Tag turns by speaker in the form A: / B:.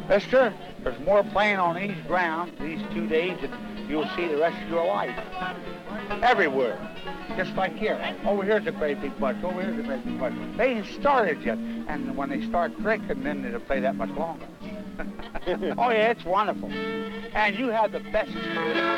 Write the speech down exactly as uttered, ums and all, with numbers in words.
A: Mister, there's more playing on these grounds these two days than you'll see the rest of your life. Everywhere. Just like here. Over here's a great big bunch. Over here's a great big bunch. They ain't started yet. And when they start drinking, then they'll play that much longer. Oh, yeah, it's wonderful. And you have the best